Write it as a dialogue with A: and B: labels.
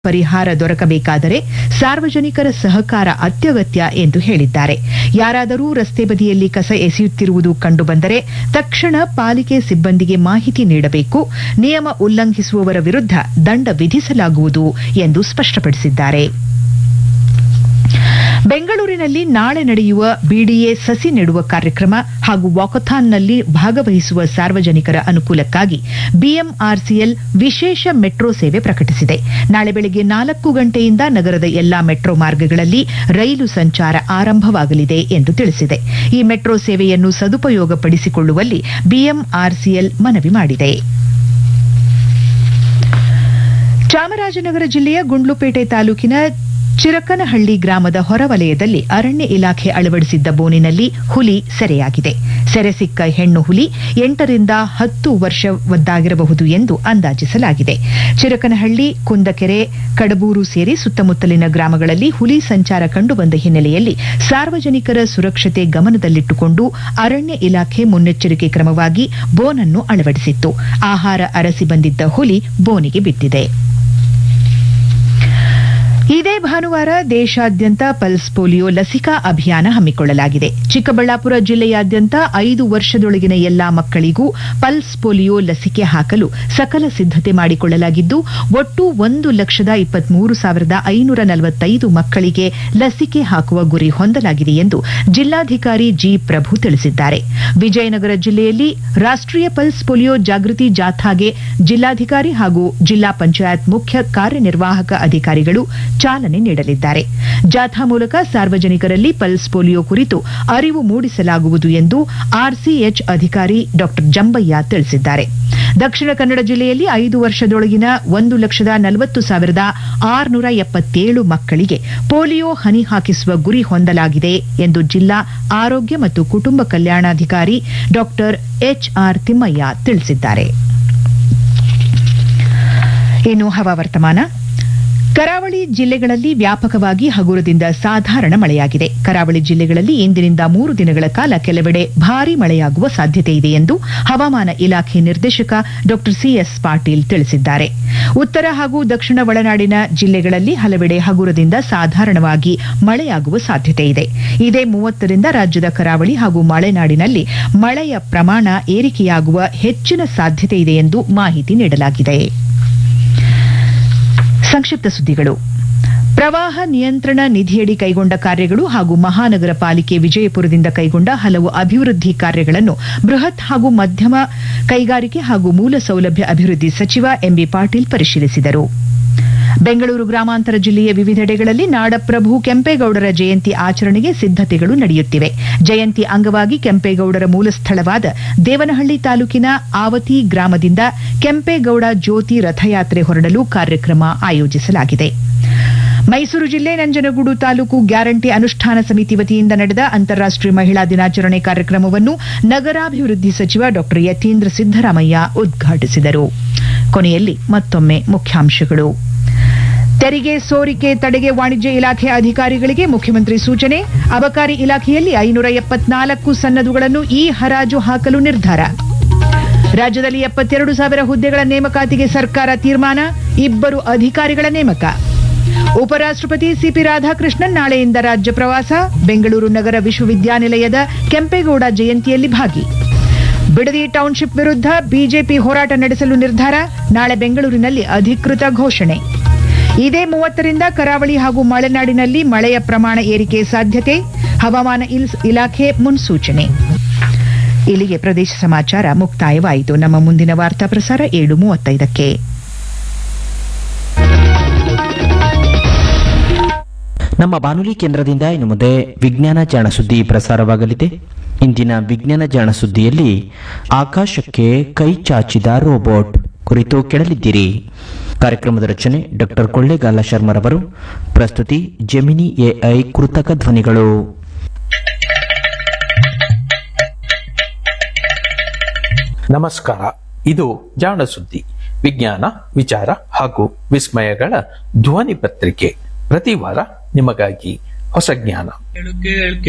A: ಪರಿಹಾರ ದೊರಕಬೇಕಾದರೆ ಸಾರ್ವಜನಿಕರ ಸಹಕಾರ ಅತ್ಯಗತ್ಯ ಎಂದು ಹೇಳಿದ್ದಾರೆ. ಯಾರಾದರೂ ರಸ್ತೆ ಬದಿಯಲ್ಲಿ ಕಸ ಎಸೆಯುತ್ತಿರುವುದು ಕಂಡುಬಂದರೆ ತಕ್ಷಣ ಪಾಲಿಕೆ ಸಿಬ್ಬಂದಿಗೆ ಮಾಹಿತಿ ನೀಡಬೇಕು. ನಿಯಮ ಉಲ್ಲಂಘಿಸುವವರ ವಿರುದ್ಧ ದಂಡ ವಿಧಿಸಲಾಗುವುದು ಎಂದು ಸ್ಪಷ್ಟಪಡಿಸಿದ್ದಾರೆ. ಬೆಂಗಳೂರಿನಲ್ಲಿ ನಾಳೆ ನಡೆಯುವ ಬಿಡಿಎ ಸಸಿ ನೆಡುವ ಕಾರ್ಯಕ್ರಮ ಹಾಗೂ ವಾಕಥಾನ್ನಲ್ಲಿ ಭಾಗವಹಿಸುವ ಸಾರ್ವಜನಿಕರ ಅನುಕೂಲಕ್ಕಾಗಿ ಬಿಎಂಆರ್ಸಿಎಲ್ ವಿಶೇಷ ಮೆಟ್ರೋ ಸೇವೆ ಪ್ರಕಟಿಸಿದೆ. ನಾಳೆ ಬೆಳಗ್ಗೆ 4 ಗಂಟೆಯಿಂದ ನಗರದ ಎಲ್ಲಾ ಮೆಟ್ರೋ ಮಾರ್ಗಗಳಲ್ಲಿ ರೈಲು ಸಂಚಾರ ಆರಂಭವಾಗಲಿದೆ ಎಂದು ತಿಳಿಸಿದೆ. ಈ ಮೆಟ್ರೋ ಸೇವೆಯನ್ನು ಸದುಪಯೋಗಪಡಿಸಿಕೊಳ್ಳುವಲ್ಲಿ ಬಿಎಂಆರ್ಸಿಎಲ್ ಮನವಿ ಮಾಡಿದೆ. ಚಾಮರಾಜನಗರ ಜಿಲ್ಲೆಯ ಗುಂಡ್ಲುಪೇಟೆ ತಾಲೂಕಿನ ಚಿರಕನಹಳ್ಳಿ ಗ್ರಾಮದ ಹೊರವಲಯದಲ್ಲಿ ಅರಣ್ಯ ಇಲಾಖೆ ಅಳವಡಿಸಿದ್ದ ಬೋನಿನಲ್ಲಿ ಹುಲಿ ಸೆರೆಯಾಗಿದೆ. ಸೆರೆ ಸಿಕ್ಕ ಹೆಣ್ಣು ಹುಲಿ 8 ರಿಂದ 10 ವರ್ಷವದ್ದಾಗಿರಬಹುದು ಎಂದು ಅಂದಾಜಿಸಲಾಗಿದೆ. ಚಿರಕನಹಳ್ಳಿ, ಕುಂದಕೆರೆ, ಕಡಬೂರು ಸೇರಿ ಸುತ್ತಮುತ್ತಲಿನ ಗ್ರಾಮಗಳಲ್ಲಿ ಹುಲಿ ಸಂಚಾರ ಕಂಡುಬಂದ ಹಿನ್ನೆಲೆಯಲ್ಲಿ ಸಾರ್ವಜನಿಕರ ಸುರಕ್ಷತೆ ಗಮನದಲ್ಲಿಟ್ಟುಕೊಂಡು ಅರಣ್ಯ ಇಲಾಖೆ ಮುನ್ನೆಚ್ಚರಿಕೆ ಕ್ರಮವಾಗಿ ಬೋನನ್ನು ಅಳವಡಿಸಿತ್ತು. ಆಹಾರ ಅರಸಿ ಬಂದಿದ್ದ ಹುಲಿ ಬೋನಿಗೆ ಬಿದ್ದಿದೆ. ಇದೇ ಭಾನುವಾರ ದೇಶಾದ್ಯಂತ ಪಲ್ಸ್ ಪೋಲಿಯೋ ಲಸಿಕಾ ಅಭಿಯಾನ ಹಮ್ಮಿಕೊಳ್ಳಲಾಗಿದೆ. ಚಿಕ್ಕಬಳ್ಳಾಪುರ ಜಿಲ್ಲೆಯಾದ್ಯಂತ 5 ವರ್ಷದೊಳಗಿನ ಎಲ್ಲಾ ಮಕ್ಕಳಿಗೂ ಪಲ್ಸ್ ಪೋಲಿಯೋ ಲಸಿಕೆ ಹಾಕಲು ಸಕಲ ಸಿದ್ದತೆ ಮಾಡಿಕೊಳ್ಳಲಾಗಿದ್ದು, ಒಟ್ಟು 1,23,545 ಮಕ್ಕಳಿಗೆ ಲಸಿಕೆ ಹಾಕುವ ಗುರಿ ಹೊಂದಲಾಗಿದೆ ಎಂದು ಜಿಲ್ಲಾಧಿಕಾರಿ ಜಿ. ಪ್ರಭು ತಿಳಿಸಿದ್ದಾರೆ. ವಿಜಯನಗರ ಜಿಲ್ಲೆಯಲ್ಲಿ ರಾಷ್ಟ್ರೀಯ ಪಲ್ಸ್ ಪೋಲಿಯೋ ಜಾಗೃತಿ ಜಾಥಾಗೆ ಜಿಲ್ಲಾಧಿಕಾರಿ ಹಾಗೂ ಜಿಲ್ಲಾ ಪಂಚಾಯತ್ ಮುಖ್ಯ ಕಾರ್ಯನಿರ್ವಾಹಕ ಅಧಿಕಾರಿಗಳು ಚಾಲನೆ ನೀಡಲಿದ್ದಾರೆ. ಜಾಥಾ ಮೂಲಕ ಸಾರ್ವಜನಿಕರಲ್ಲಿ ಪಲ್ಸ್ ಪೋಲಿಯೋ ಕುರಿತು ಅರಿವು ಮೂಡಿಸಲಾಗುವುದು ಎಂದು ಆರ್ಸಿಎಚ್ ಅಧಿಕಾರಿ ಡಾ ಜಂಬಯ್ಯ ತಿಳಿಸಿದ್ದಾರೆ. ದಕ್ಷಿಣ ಕನ್ನಡ ಜಿಲ್ಲೆಯಲ್ಲಿ 5 ವರ್ಷದೊಳಗಿನ 1,40,677 ಮಕ್ಕಳಿಗೆ ಪೋಲಿಯೋ ಹನಿ ಹಾಕಿಸುವ ಗುರಿ ಹೊಂದಲಾಗಿದೆ ಎಂದು ಜಿಲ್ಲಾ ಆರೋಗ್ಯ ಮತ್ತು ಕುಟುಂಬ ಕಲ್ಯಾಣಾಧಿಕಾರಿ ಡಾ ಎಚ್ಆರ್ ತಿಮ್ಮಯ್ಯ ತಿಳಿಸಿದ್ದಾರೆ. ಇನ್ನು ಹವಾವರ್ತಮಾನ. ಕರಾವಳಿ ಜಿಲ್ಲೆಗಳಲ್ಲಿ ವ್ಯಾಪಕವಾಗಿ ಹಗುರದಿಂದ ಸಾಧಾರಣ ಮಳೆಯಾಗಿದೆ. ಕರಾವಳಿ ಜಿಲ್ಲೆಗಳಲ್ಲಿ ಇಂದಿನಿಂದ 3 ದಿನಗಳ ಕಾಲ ಕೆಲವೆಡೆ ಭಾರೀ ಮಳೆಯಾಗುವ ಸಾಧ್ಯತೆ ಇದೆ ಎಂದು ಹವಾಮಾನ ಇಲಾಖೆ ನಿರ್ದೇಶಕ ಡಾ ಸಿಎಸ್ ಪಾಟೀಲ್ ತಿಳಿಸಿದ್ದಾರೆ. ಉತ್ತರ ಹಾಗೂ ದಕ್ಷಿಣ ಒಳನಾಡಿನ ಜಿಲ್ಲೆಗಳಲ್ಲಿ ಹಲವೆಡೆ ಹಗುರದಿಂದ ಸಾಧಾರಣವಾಗಿ ಮಳೆಯಾಗುವ ಸಾಧ್ಯತೆ ಇದೆ. ಇದೇ 30ರಿಂದ ರಾಜ್ಯದ ಕರಾವಳಿ ಹಾಗೂ ಮಲೆನಾಡಿನಲ್ಲಿ ಮಳೆಯ ಪ್ರಮಾಣ ಏರಿಕೆಯಾಗುವ ಹೆಚ್ಚಿನ ಸಾಧ್ಯತೆ ಇದೆ ಎಂದು ಮಾಹಿತಿ ನೀಡಲಾಗಿದೆ. ಸಂಕ್ಷಿಪ್ತ ಸುದ್ದಿಗಳು. ಪ್ರವಾಹ ನಿಯಂತ್ರಣ ನಿಧಿಯಡಿ ಕೈಗೊಂಡ ಕಾರ್ಯಗಳು ಹಾಗೂ ಮಹಾನಗರ ಪಾಲಿಕೆ ವಿಜಯಪುರದಿಂದ ಕೈಗೊಂಡ ಹಲವು ಅಭಿವೃದ್ಧಿ ಕಾರ್ಯಗಳನ್ನು ಬೃಹತ್ ಹಾಗೂ ಮಧ್ಯಮ ಕೈಗಾರಿಕೆ ಹಾಗೂ ಮೂಲ ಸೌಲಭ್ಯ ಅಭಿವೃದ್ಧಿ ಸಚಿವ ಎಂಬಿ ಪಾಟೀಲ್ ಪರಿಶೀಲಿಸಿದರು. ಬೆಂಗಳೂರು ಗ್ರಾಮಾಂತರ ಜಿಲ್ಲೆಯ ವಿವಿಧೆಡೆಗಳಲ್ಲಿ ನಾಡಪ್ರಭು ಕೆಂಪೇಗೌಡರ ಜಯಂತಿ ಆಚರಣೆಗೆ ಸಿದ್ದತೆಗಳು ನಡೆಯುತ್ತಿವೆ. ಜಯಂತಿ ಅಂಗವಾಗಿ ಕೆಂಪೇಗೌಡರ ಮೂಲ ಸ್ಥಳವಾದ ದೇವನಹಳ್ಳಿ ತಾಲೂಕಿನ ಆವತಿ ಗ್ರಾಮದಿಂದ ಕೆಂಪೇಗೌಡ ಜ್ಯೋತಿ ರಥಯಾತ್ರೆ ಹೊರಡಲು ಕಾರ್ಯಕ್ರಮ ಆಯೋಜಿಸಲಾಗಿದೆ. ಮೈಸೂರು ಜಿಲ್ಲೆ ನಂಜನಗೂಡು ತಾಲೂಕು ಗ್ಯಾರಂಟಿ ಅನುಷ್ಠಾನ ಸಮಿತಿ ವತಿಯಿಂದ ನಡೆದ ಅಂತಾರಾಷ್ಟೀಯ ಮಹಿಳಾ ದಿನಾಚರಣೆ ಕಾರ್ಯಕ್ರಮವನ್ನು ನಗರಾಭಿವೃದ್ಧಿ ಸಚಿವ ಡಾ ಯತೀಂದ್ರ ಸಿದ್ದರಾಮಯ್ಯ ಉದ್ಘಾಟಿಸಿದರು. ಕೊನೆಯಲ್ಲಿ ಮತ್ತೊಮ್ಮೆ ಮುಖ್ಯಾಂಶಗಳು. ತೆರಿಗೆ ಸೋರಿಕೆ ತಡೆಗೆ ವಾಣಿಜ್ಯ ಇಲಾಖೆ ಅಧಿಕಾರಿಗಳಿಗೆ ಮುಖ್ಯಮಂತ್ರಿ ಸೂಚನೆ. ಅಬಕಾರಿ ಇಲಾಖೆಯಲ್ಲಿ 574 ಸನ್ನದುಗಳನ್ನು ಹರಾಜು ಹಾಕಲು ನಿರ್ಧಾರ. ರಾಜ್ಯದಲ್ಲಿ 72,000 ಹುದ್ದೆಗಳ ನೇಮಕಾತಿಗೆ ಸರ್ಕಾರ ತೀರ್ಮಾನ. 2 ಅಧಿಕಾರಿಗಳ ನೇಮಕ. ಉಪರಾಷ್ಟಪತಿ ಸಿಪಿ ರಾಧಾಕೃಷ್ಣನ್ ನಾಳೆಯಿಂದ ರಾಜ್ಯ ಪ್ರವಾಸ. ಬೆಂಗಳೂರು ನಗರ ವಿಶ್ವವಿದ್ಯಾನಿಲಯದ ಕೆಂಪೇಗೌಡ ಜಯಂತಿಯಲ್ಲಿ ಭಾಗಿ. ಬಿಡದಿ ಟೌನ್ಶಿಪ್ ವಿರುದ್ಧ ಬಿಜೆಪಿ ಹೋರಾಟ ನಡೆಸಲು ನಿರ್ಧಾರ. ನಾಳೆ ಬೆಂಗಳೂರಿನಲ್ಲಿ ಅಧಿಕೃತ ಘೋಷಣೆ. ಇದೇ 30ರಿಂದ ಕರಾವಳಿ ಹಾಗೂ ಮಲೆನಾಡಿನಲ್ಲಿ ಮಳೆಯ ಪ್ರಮಾಣ ಏರಿಕೆ ಸಾಧ್ಯತೆ. ಹವಾಮಾನ ಇಲಾಖೆ ಮುನ್ಸೂಚನೆ. ಇಲ್ಲಿಗೆ ಪ್ರದೇಶ ಸಮಾಚಾರ ಮುಕ್ತಾಯವಾಯಿತು. ನಮ್ಮ ಮುಂದಿನ ವಾರ್ತಾ ಪ್ರಸಾರ 7:35ಕ್ಕೆ.
B: ನಮ್ಮ ಬಾನುಲಿ ಕೇಂದ್ರದಿಂದ ಇನ್ನು ಮುಂದೆ ವಿಜ್ಞಾನ ಜಾಣ ಸುದ್ದಿ ಪ್ರಸಾರವಾಗಲಿದೆ. ಇಂದಿನ ವಿಜ್ಞಾನ ಜಾಣ ಸುದ್ದಿಯಲ್ಲಿ ಆಕಾಶಕ್ಕೆ ಕೈ ಚಾಚಿದ ರೋಬೋಟ್ ಕುರಿತು ಕೇಳಲಿದ್ದೀರಿ. ಕಾರ್ಯಕ್ರಮದ ರಚನೆ ಡಾಕ್ಟರ್ ಕೊಳ್ಳೇಗಾಲ ಶರ್ಮರವರು. ಪ್ರಸ್ತುತಿ ಜೆಮಿನಿ ಎಐ ಕೃತಕ ಧ್ವನಿಗಳು.
C: ನಮಸ್ಕಾರ. ಇದು ಜಾಣ ಸುದ್ದಿ, ವಿಜ್ಞಾನ, ವಿಚಾರ ಹಾಗೂ ವಿಸ್ಮಯಗಳ ಧ್ವನಿ ಪತ್ರಿಕೆ. ಪ್ರತಿ ವಾರ ನಿಮಗಾಗಿ ಹೊಸ ಜ್ಞಾನ.